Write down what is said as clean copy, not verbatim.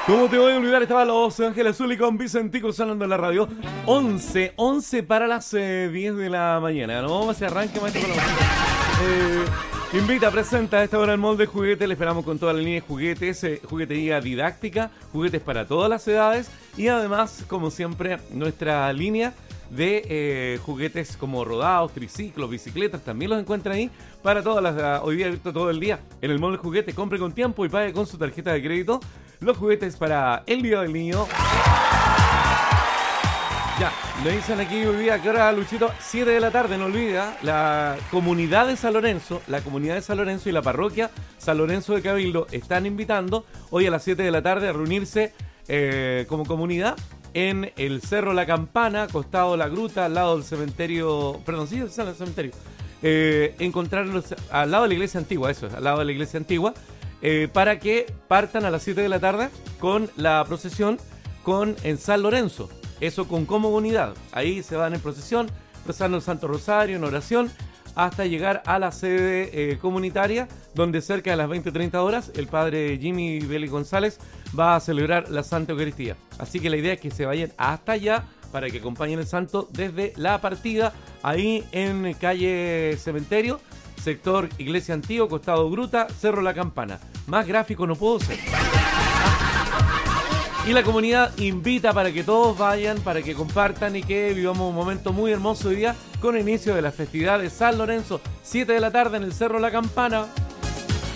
¿Cómo te voy a olvidar? Estaba la voz de Ángel Azul y con Vicentico sonando en la radio. 11 para las 10 de la mañana. No vamos a hacer arranque, maestro, con la música. Invita, presenta a esta hora el molde juguete. Le esperamos con toda la línea de juguetes, juguetería didáctica, juguetes para todas las edades y además, como siempre, nuestra línea de juguetes como rodados, triciclos, bicicletas, también los encuentra ahí para todas las... hoy día abierto todo el día en el molde juguete. Compre con tiempo y pague con su tarjeta de crédito los juguetes para el Día del Niño. Ya, me dicen aquí hoy día, ¿qué hora, Luchito? 7 de la tarde, no olvida, la comunidad de San Lorenzo, y la parroquia San Lorenzo de Cabildo están invitando hoy a las 7 de la tarde a reunirse como comunidad en el Cerro La Campana, costado La Gruta, al lado del cementerio, perdón, sí, el cementerio, encontrarlos al lado de la iglesia antigua, eso es, al lado de la iglesia antigua, para que partan a las 7 de la tarde con la procesión en San Lorenzo. Eso con comunidad. Ahí se van en procesión, rezando el Santo Rosario, en oración, hasta llegar a la sede comunitaria, donde cerca de las 20:30 horas el padre Jimmy Vélez González va a celebrar la Santa Eucaristía. Así que la idea es que se vayan hasta allá para que acompañen el santo desde la partida, ahí en calle Cementerio, sector Iglesia Antigua, costado Gruta, Cerro La Campana. Más gráfico no puedo ser. Y la comunidad invita para que todos vayan, para que compartan y que vivamos un momento muy hermoso hoy día con el inicio de la festividad de San Lorenzo, 7 de la tarde en el Cerro La Campana.